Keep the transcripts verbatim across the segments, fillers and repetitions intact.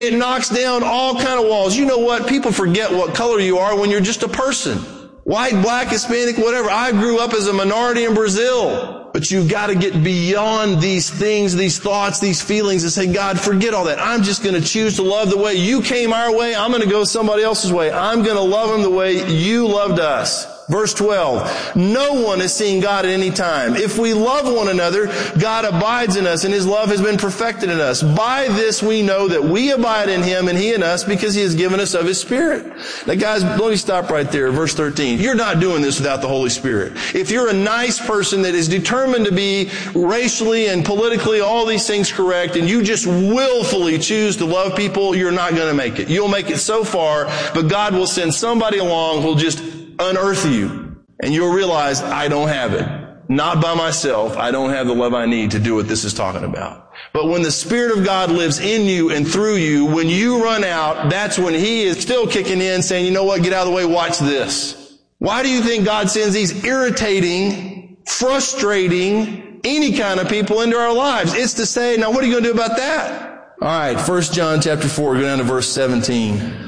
It knocks down all kind of walls. You know what? People forget what color you are when you're just a person. White, black, Hispanic, whatever. I grew up as a minority in Brazil. But you've got to get beyond these things, these thoughts, these feelings and say, God, forget all that. I'm just going to choose to love the way you came our way. I'm going to go somebody else's way. I'm going to love them the way you loved us. Verse twelve, no one has seen God at any time. If we love one another, God abides in us, and His love has been perfected in us. By this we know that we abide in Him and He in us, because He has given us of His Spirit. Now guys, let me stop right there. Verse thirteen. You're not doing this without the Holy Spirit. If you're a nice person that is determined to be racially and politically all these things correct, and you just willfully choose to love people, you're not going to make it. You'll make it so far, but God will send somebody along who'll just unearth you, and you'll realize, I don't have it. Not by myself. I don't have the love I need to do what this is talking about. But when the Spirit of God lives in you and through you, when you run out, that's when He is still kicking in, saying, you know what, get out of the way, watch this. Why do you think God sends these irritating, frustrating, any kind of people into our lives? It's to say, now what are you going to do about that? All right, First John chapter four, go down to verse seventeen.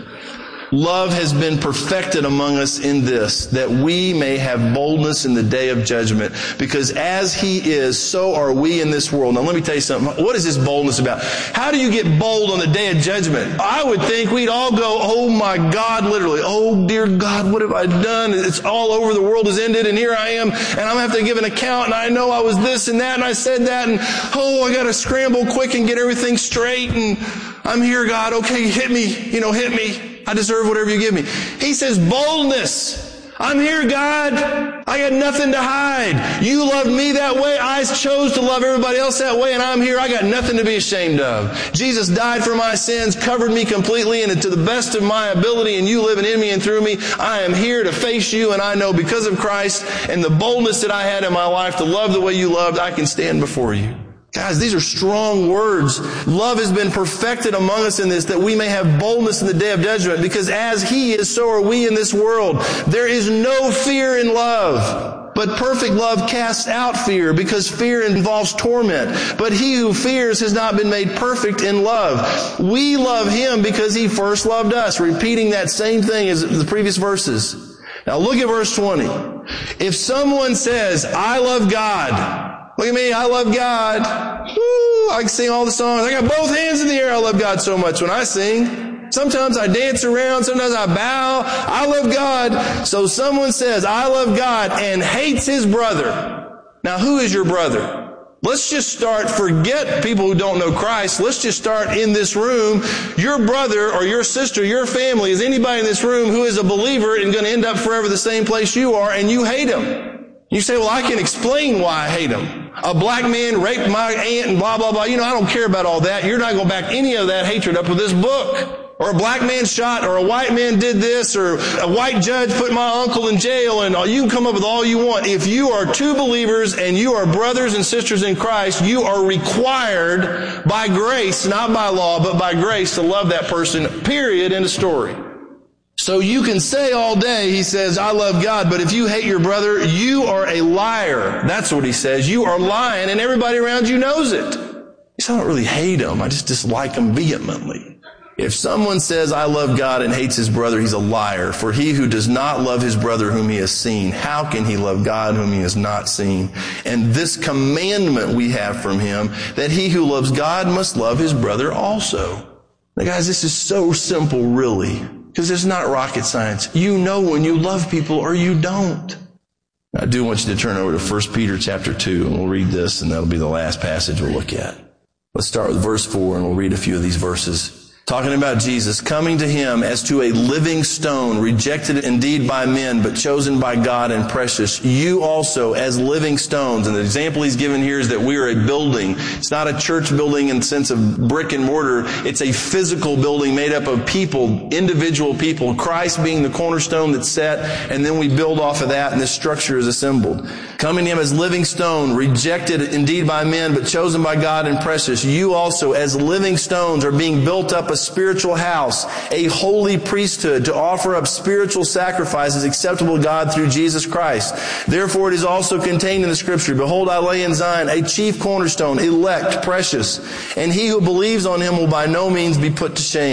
Love has been perfected among us in this, that we may have boldness in the day of judgment. Because as He is, so are we in this world. Now let me tell you something. What is this boldness about? How do you get bold on the day of judgment? I would think we'd all go, oh my God, literally, oh dear God, what have I done? It's all over, the world has ended, and here I am, and I'm going to have to give an account, and I know I was this and that, and I said that, and oh, I got to scramble quick and get everything straight, and I'm here, God, okay, hit me, you know, hit me. I deserve whatever you give me. He says, boldness. I'm here, God. I got nothing to hide. You loved me that way. I chose to love everybody else that way, and I'm here. I got nothing to be ashamed of. Jesus died for my sins, covered me completely, and to the best of my ability, and you living in me and through me, I am here to face you, and I know because of Christ and the boldness that I had in my life to love the way you loved, I can stand before you. Guys, these are strong words. Love has been perfected among us in this, that we may have boldness in the day of judgment, because as He is, so are we in this world. There is no fear in love, but perfect love casts out fear, because fear involves torment. But he who fears has not been made perfect in love. We love Him because He first loved us, repeating that same thing as the previous verses. Now look at verse twenty. If someone says, I love God, look at me, I love God. Woo, I can sing all the songs. I got both hands in the air. I love God so much when I sing. Sometimes I dance around. Sometimes I bow. I love God. So someone says, I love God, and hates his brother. Now, who is your brother? Let's just start, forget people who don't know Christ. Let's just start in this room. Your brother or your sister, your family, is anybody in this room who is a believer and going to end up forever the same place you are, and you hate him. You say, well, I can explain why I hate him. A black man raped my aunt and blah, blah, blah. You know, I don't care about all that. You're not going to back any of that hatred up with this book. Or a black man shot, or a white man did this, or a white judge put my uncle in jail, and you can come up with all you want. If you are true believers and you are brothers and sisters in Christ, you are required by grace, not by law, but by grace to love that person, period, end of story. So you can say all day, he says, I love God, but if you hate your brother, you are a liar. That's what he says. You are lying, and everybody around you knows it. He says, I don't really hate him. I just dislike him vehemently. If someone says, I love God, and hates his brother, he's a liar. For he who does not love his brother whom he has seen, how can he love God whom he has not seen? And this commandment we have from him, that he who loves God must love his brother also. Now guys, this is so simple, really. Because it's not rocket science. You know when you love people or you don't. I do want you to turn over to First Peter chapter two, and we'll read this, and that'll be the last passage we'll look at. Let's start with verse four, and we'll read a few of these verses. Talking about Jesus coming to him as to a living stone, rejected indeed by men, but chosen by God and precious. You also as living stones. And the example he's given here is that we are a building. It's not a church building in the sense of brick and mortar. It's a physical building made up of people, individual people, Christ being the cornerstone that's set, and then we build off of that, and this structure is assembled. Coming to him as living stone, rejected indeed by men, but chosen by God and precious. You also as living stones are being built up a spiritual house, a holy priesthood, to offer up spiritual sacrifices acceptable to God through Jesus Christ. Therefore it is also contained in the Scripture, behold, I lay in Zion a chief cornerstone, elect, precious, and he who believes on him will by no means be put to shame.